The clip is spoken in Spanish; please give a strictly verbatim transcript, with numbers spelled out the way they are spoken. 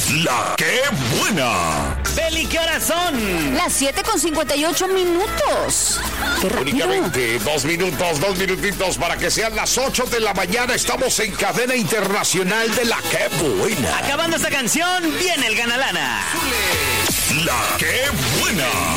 La que buena. Beli, ¿qué horas son? Las siete con cincuenta y ocho minutos. Qué rápido. Únicamente dos minutos, dos minutitos para que sean las ocho de la mañana. Estamos en cadena internacional de La que buena. Acabando esta canción, viene el Ganalana. La que buena.